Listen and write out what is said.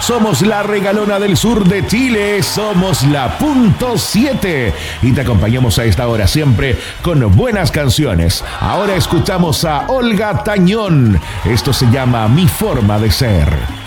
somos la regalona del sur de Chile, somos la Punto 7 y te acompañamos a esta hora siempre con buenas canciones. Ahora escuchamos a Olga Tañón, esto se llama Mi Forma de Ser.